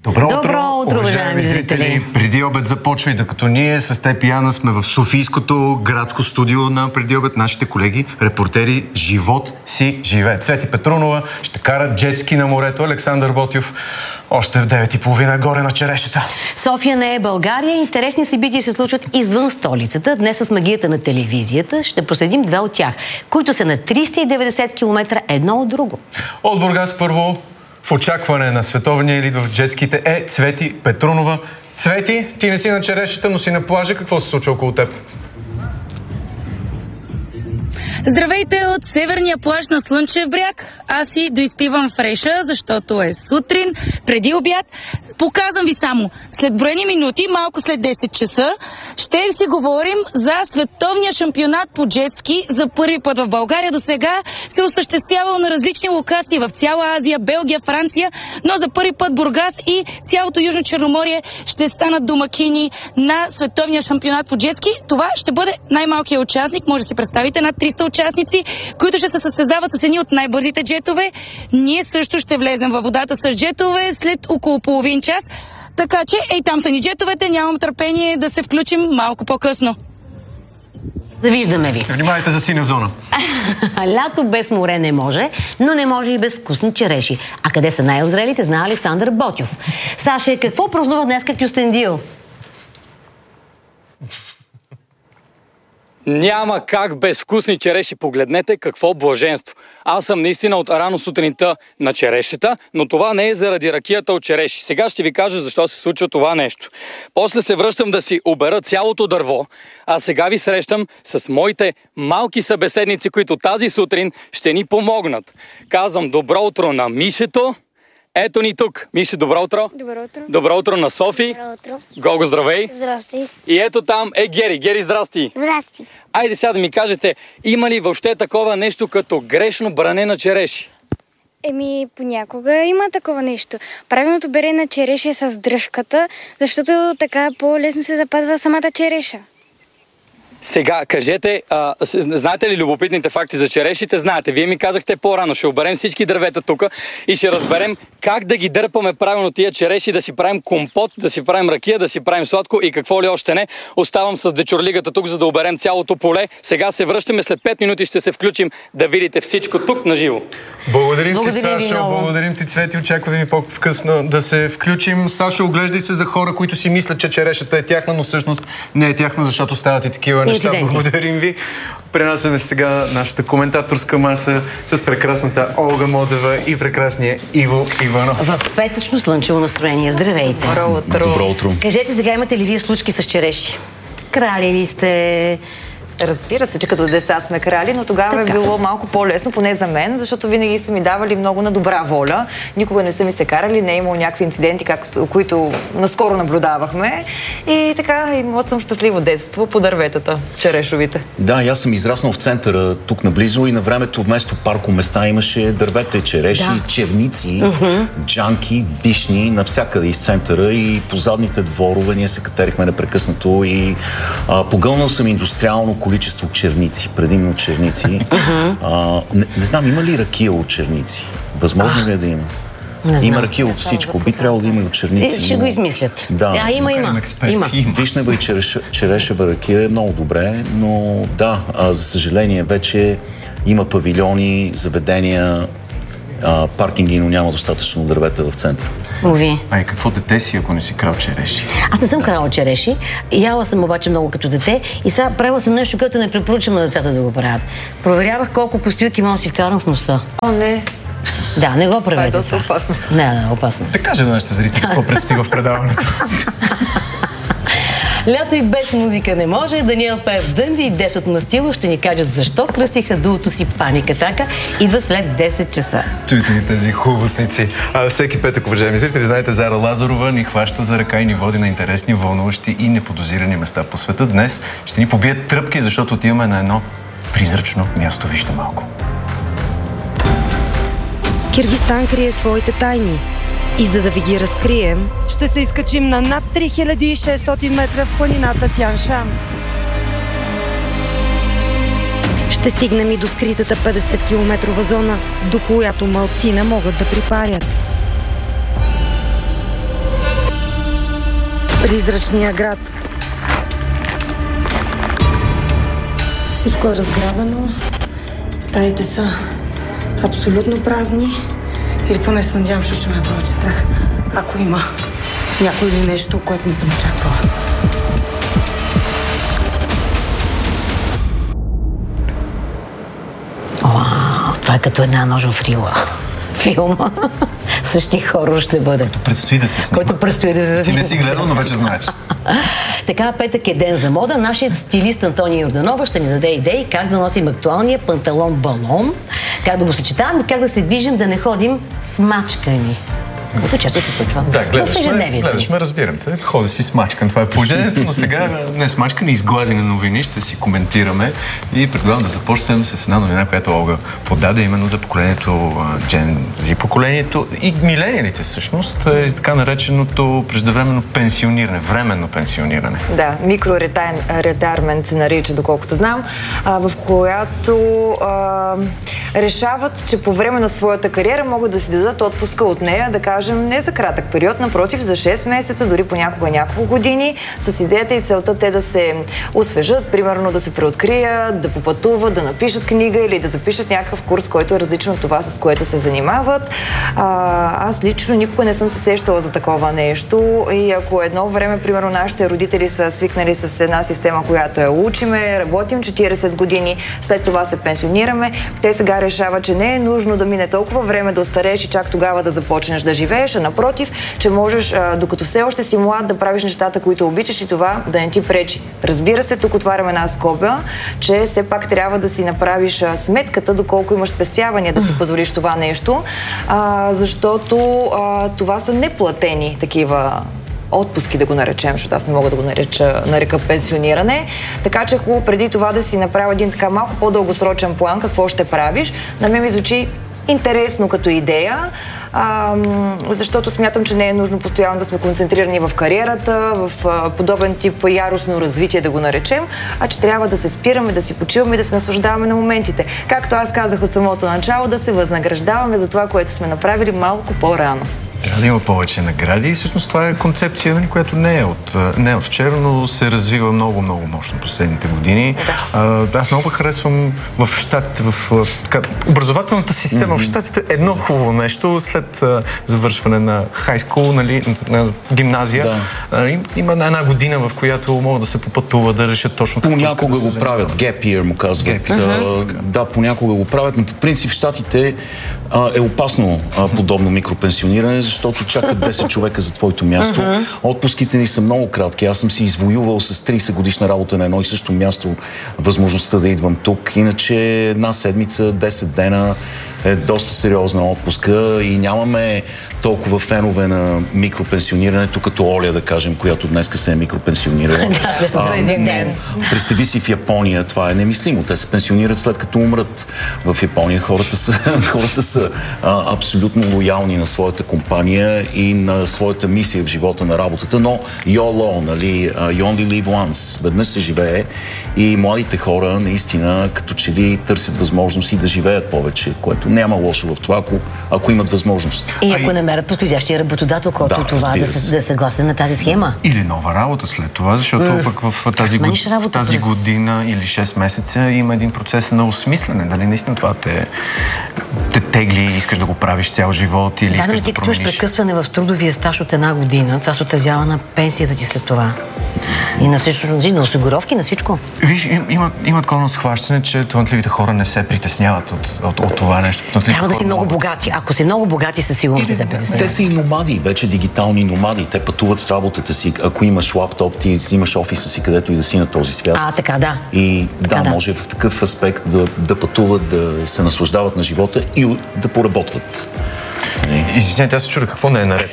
Добро утро, уважаеми зрители! Преди обед започва и докато ние с теб и Ана сме в Софийското градско студио на Преди обед, нашите колеги, репортери, живот си живее. Цвети Петрунова ще кара джетски на морето, Александър Ботйов още в 9:30 горе на черешата. София не е България. Интересни събития се случват извън столицата. Днес с магията на телевизията ще проследим две от тях, които са на 390 км едно от друго. От Бургас първо в очакване на световния елит в джетските е Цвети Петрунова. Цвети, ти не си на черешата, но си на плажа. Какво се случва около теб? Здравейте от северния плаж на Слънчев бряг. Аз си доизпивам фреша, защото е сутрин, преди обяд. Показвам ви само. След броени минути, малко след 10 часа, ще си говорим за световния шампионат по джетски. За първи път в България до сега се осъществявал на различни локации в цяла Азия, Белгия, Франция, но за първи път Бургас и цялото Южно Черноморие ще станат домакини на световния шампионат по джетски. Това ще бъде най-малкият участник. Може да си представите, над 300 участници, които ще се състезават с едни от най-бързите джетове. Ние също ще влезем във водата с джетове след около половин час. Така че, там са ни джетовете, нямам търпение да се включим малко по-късно. Завиждаме ви. Внимавайте за синя зона. Лято без море не може, но не може и без вкусни череши. А къде са най-озрелите, знае Александър Ботйов. Саше, какво празнува днес Кюстендил? Няма как без вкусни череши. Погледнете какво блаженство. Аз съм наистина от рано сутринта на черешата, но това не е заради ракията от череши. Сега ще ви кажа защо се случва това нещо. После се връщам да си обера цялото дърво, а сега ви срещам с моите малки събеседници, които тази сутрин ще ни помогнат. Казвам добро утро на Мишето. Ето ни тук. Миши, добро утро. Добро утро. Добро утро на Софи. Добро утро. Гого, здравей. Здрасти. И ето там е Гери. Гери, здрасти. Здрасти. Айде сега да ми кажете, има ли въобще такова нещо като грешно бране на череши? Понякога има такова нещо. Правилното бере на череши е с дръжката, защото така по-лесно се запазва самата череша. Сега, кажете, знаете ли любопитните факти за черешите? Знаете, вие ми казахте по-рано, ще оберем всички дървета тук и ще разберем как да ги дърпаме правилно тия череши, да си правим компот, да си правим ракия, да си правим сладко и какво ли още не. Оставам с дечурлигата тук, за да оберем цялото поле. Сега се връщаме, след 5 минути ще се включим да видите всичко тук на живо. Благодарим ти, Сашо, благодарим ти, Цвети. Очакваме по-късно да се включим. Сашо, оглеждай се за хора, които си мислят, че черешата е тяхна, но всъщност не е тяхна, защото стават и такива неща. Благодарим ви. Пренасяме сега нашата коментаторска маса с прекрасната Олга Модева и прекрасния Иво Иванов. В петъчно слънчево настроение. Здравейте. Добро утро. Добро утро. Кажете, сега имате ли вие случки с череши? Крали ли сте? Разбира се, че като деца сме крали, но тогава е било малко по-лесно, поне за мен, защото винаги са ми давали много на добра воля. Никога не са ми се карали, не е имало някакви инциденти, които наскоро наблюдавахме. И така, имала съм щастливо детство по дърветата, черешовите. Да, аз съм израснал в центъра, тук наблизо, и на времето вместо паркоместа имаше дървета и череши, черници, джанки, вишни, навсякъде из центъра и по задните дворове ние се катерихме непрекъснато и погълнал съм индустриално количество черници, предимно черници. Не знам, има ли ракия от черници? Възможно ли е да има? Има ракия от всичко. Би трябвало да има и от черници. Ще го измислят. Да, има. Вишнева и черешева ракия е много добре, но да, за съжаление вече има павилиони, заведения, паркинги, но няма достатъчно дървета в центъра. Ай, какво дете си, ако не си крал череши? Аз не съм крала череши. Яла съм обаче много като дете и сега правила съм нещо, което не препоръчвам на децата да го правят. Проверявах колко костюки мога да си вкарам в носа. О, не. Да, не го правете. Това е доста опасно. Не, опасно. Да кажем на нашите зрители какво предстои в предаването. Лято и без музика не може. Даниел Пев Дънди и 10 Мастило ще ни кажат защо кръстиха дуото си Паник Атака. Идва след 10 часа. Чуйте ги тези хубавостници. Всеки петък, уважаеми зрители, знаете, Зара Лазарова ни хваща за ръка и ни води на интересни, вълнуващи и неподозирани места по света. Днес ще ни побият тръпки, защото отиваме на едно призрачно място. Вижте малко. Киргизстан крие своите тайни. И за да ви ги разкрием, ще се изкачим на над 3600 метра в планината Тяншан. Ще стигнем и до скритата 50-километрова зона, до която малцина могат да припарят. призрачния град. Всичко е разграбено. Стаите са абсолютно празни. Или поне се надявам, ще ме е повече страх, ако има някой или нещо, което не съм очаквала. Това е като една ножов рила. Филма. Същи хорор ще бъде. Който предстои да се снима. Ти не си гледал, но вече знаеш. Така, петък е ден за мода. Нашият стилист Антония Йорданова ще ни даде идеи как да носим актуалния панталон-балон, как да го съчетаваме, как да се движим, да не ходим смачкани. Което често се случва. Да, гледаш ме, разбирам те. Ходи си смачкан, това е положението, но сега не смачкани, изгладени новини, ще си коментираме и предлагам да започнем с една новина, която Олга подаде именно за поколението Gen Z, поколението и милениалите всъщност, е така нареченото преждевременно пенсиониране, временно пенсиониране. Да, микроретайрмент се нарича, доколкото знам, в която решават, че по време на своята кариера могат да си дадат отпуска от нея, да кажем, не за кратък период, напротив, за 6 месеца, дори понякога няколко години, с идеята и целта те да се освежат, примерно да се преоткрият, да попътуват, да напишат книга или да запишат някакъв курс, който е различен от това, с което се занимават. Аз лично никога не съм се сещала за такова нещо и ако едно време, примерно, нашите родители са свикнали с една система, която я учиме, работим 40 години, след това се пенсионираме, те сега решават, че не е нужно да мине толкова време да остарееш и чак тогава да започнеш да живееш, а напротив, че можеш, докато все още си млад, да правиш нещата, които обичаш и това да не ти пречи. Разбира се, тук отварям една скоба, че все пак трябва да си направиш сметката, доколко имаш спестявания да си позволиш това нещо, защото това са неплатени такива отпуски, да го наречем, защото аз не мога да го нарека пенсиониране. Така че хубаво преди това да си направя един така малко по-дългосрочен план, какво ще правиш. На мен ми звучи интересно като идея, защото смятам, че не е нужно постоянно да сме концентрирани в кариерата, в подобен тип яростно развитие, да го наречем, а че трябва да се спираме, да си почиваме и да се наслаждаваме на моментите. Както аз казах от самото начало, да се възнаграждаваме за това, което сме направили малко по-рано. Трябва да има повече награди и всъщност това е концепция, която не е от вчера, но се развива много, много мощно последните години. Аз много харесвам в щатите, в образователната система в щатите едно хубаво нещо след завършване на хайскул, на гимназия. Има една година, в която могат да се попътува, да решат точно какво искат да се понякога го правят, gap year му казват. Да, понякога го правят, но по принцип в щатите е опасно подобно микропенсиониране, защото чакат 10 човека за твоето място. Отпуските ни са много кратки. Аз съм си извоювал с 30 годишна работа на едно и също място възможността да идвам тук. Иначе една седмица, 10 дена е доста сериозна отпуска и нямаме толкова фенове на микропенсионирането, като Оля, да кажем, която днеска се е микропенсионирала. Представи си в Япония, това е немислимо. Те се пенсионират след като умрат. В Япония хората са абсолютно лоялни на своята компания и на своята мисия в живота на работата, но YOLO, нали, you only live once. Веднъж се живее и младите хора наистина като че ли търсят възможности да живеят повече, което няма лошо в това, ако имат възможност. И ако намерят подходящия работодател, който това да е съгласен на тази схема. Или нова работа след това, защото пък в тази година или 6 месеца има един процес на осмислене. Дали наистина това те тегли, искаш да го правиш цял живот или искаш да промениш. Имаш прекъсване в трудовия стаж от една година, това се отразява на пенсията ти след това. И на всичко, на осигуровки, на всичко. Виж, има такова схващане, че талантливите хора не се притесняват от това нещо. Трябва да си много богати. Ако си много богати, със сигурност не се притесняват. Те са и номади, вече дигитални номади. Те пътуват с работата си. Ако имаш лаптоп, ти имаш офиса си, където и да си на този свят. Така да. И може в такъв аспект да пътуват, да се наслаждават на живота и да поработват. Извинявайте, аз се чудя какво не е наред.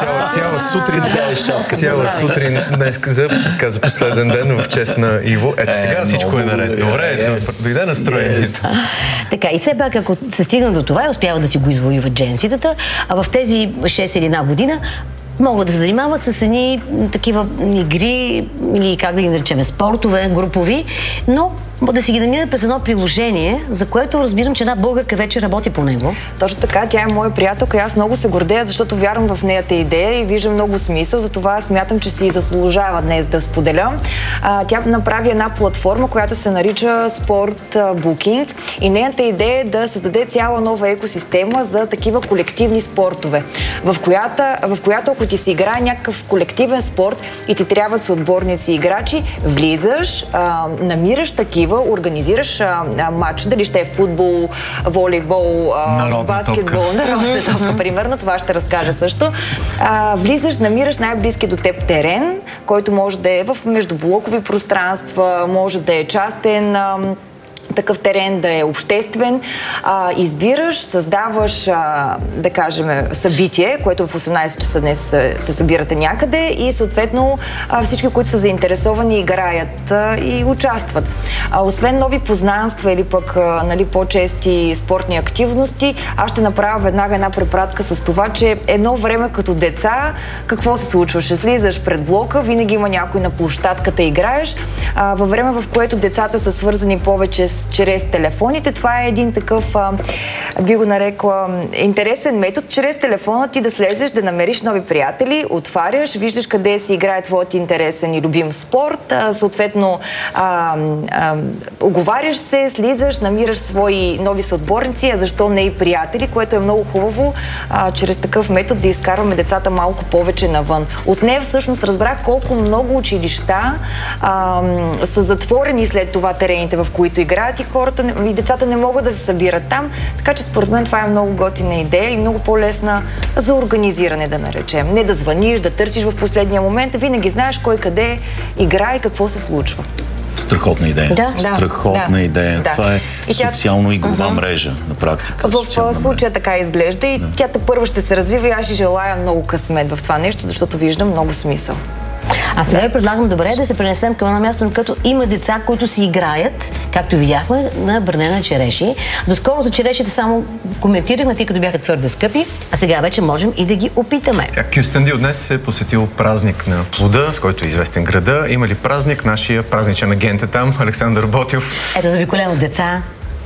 Цяла сутрин днес за последен ден в чест на Иво. Ето сега всичко е наред. Добре, дойде настроението. Така, и все пак, ако се стигна до това и успяват да си го извоюват дженситата, а в тези 6 или една година могат да се занимават с едни такива игри или как да ги наречем, спортове, групови, но да си ги намират през едно приложение, за което разбирам, че една българка вече работи по него. Точно така, тя е моя приятелка и аз много се гордея, защото вярвам в нейната идея и виждам много смисъл, затова смятам, че си заслужава днес да споделя. Тя направи една платформа, която се нарича Sport Booking и нейната идея е да създаде цяла нова екосистема за такива колективни спортове, в която ако ти се играе някакъв колективен спорт и ти трябват съотборници и играчи, влизаш, намираш такива, организираш матч, дали ще е футбол, волейбол, баскетбол, народна топка, примерно, това ще разкажа също. Влизаш, намираш най-близки до теб терен, който може да е в междублокови пространства, може да е частен такъв терен, да е обществен. Избираш, създаваш, да кажем, събитие, което в 18 часа днес се събирате някъде и съответно всички, които са заинтересовани, играят и участват. Освен нови познанства или пък по-чести спортни активности, аз ще направя веднага една препратка с това, че едно време като деца, какво се случваше? Слизаш пред блока, винаги има някой на площадката и играеш. Във време, в което децата са свързани повече чрез телефоните. Това е един такъв, би го нарекла, интересен метод. Чрез телефона ти да слезеш, да намериш нови приятели, отваряш, виждаш къде си играе твоят интересен и любим спорт, съответно оговаряш се, слизаш, намираш свои нови съотборници, а защо не и приятели, което е много хубаво чрез такъв метод да изкарваме децата малко повече навън. От нея всъщност разбрах колко много училища са затворени след това терените, в които играят и хората и децата не могат да се събират там. Така че според мен това е много готина идея и много по-лесна за организиране, да наречем. Не да звъниш, да търсиш в последния момент, винаги знаеш кой къде играе и какво се случва. Страхотна идея. Страхотна идея. Да. Това е социално-игрова мрежа на практика. В случая така изглежда и тя първо ще се развива и аз ще желая много късмет в това нещо, защото виждам много смисъл. А сега ви предлагам добре да се пренесем към едно място, като има деца, които си играят, както видяхме, на бране череши. Доскоро за черешите само коментирахме, тъй като бяха твърде скъпи, а сега вече можем и да ги опитаме. Кюстендил днес е посетил празник на плода, с който е известен града. Има ли празник? Нашия празничен агент е там, Александър Ботев. Ето заобиколено деца.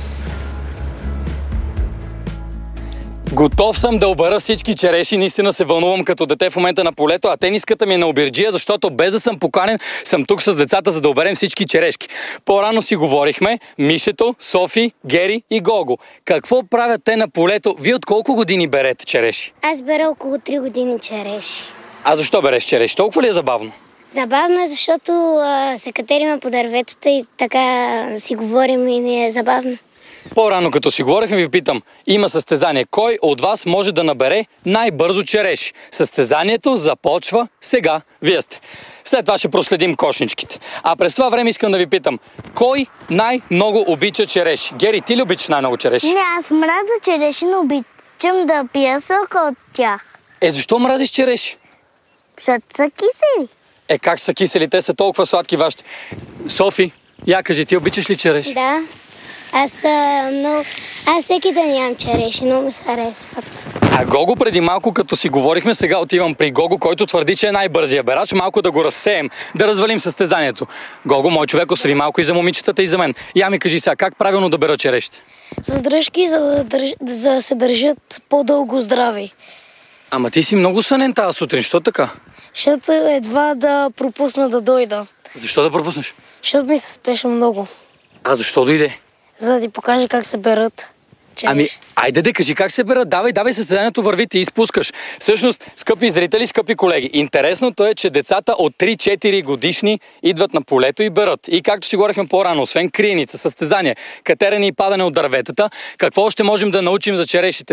Готов съм да обера всички череши, наистина се вълнувам като дете в момента на полето, а тениската ми е на обирджия, защото без да съм поканен, съм тук с децата, за да оберем всички черешки. По-рано си говорихме, Мишето, Софи, Гери и Гого. Какво правят те на полето? Вие от колко години берете череши? Аз беря около 3 години череши. А защо береш череши? Толкова ли е забавно? Забавно е, защото се катериме по дърветата и така си говорим и ни е забавно. По-рано, като си говорихме, ви питам, има състезание. Кой от вас може да набере най-бързо череши? Състезанието започва сега. Вие сте. След това ще проследим кошничките. А през това време искам да ви питам, кой най-много обича череши? Гери, ти ли обичаш най-много череши? Не, аз мразя череши, но обичам да пия сок от тях. Защо мразиш череши? Защото са кисели. Как са кисели? Те са толкова сладки вашите. Софи, я кажи, ти обичаш ли череши? Да. Аз всеки ден нямам череши, но ми харесват. А Гого преди малко, като си говорихме, сега отивам при Гого, който твърди, че е най-бързия берач. Малко да го разсеем, да развалим състезанието. Гого, мой човек, остри малко и за момичетата, и за мен. Я ми кажи сега, как правилно да бера черешите? С дръжки, за да се държат по-дълго здрави. Ама ти си много сънен тази сутрин, що така? Защото едва да пропусна да дойда. Защо да пропуснеш? Защото ми се спеше много. А защо дойде? За да ти покажа как се берат череши. Айде кажи как се берат. Давай състезанието върви, ти изпускаш. Всъщност, скъпи зрители, скъпи колеги, интересното е, че децата от 3-4 годишни идват на полето и берат. И както си говорихме по-рано, освен криеница, състезание, катерене и падане от дърветата, какво още можем да научим за черешите?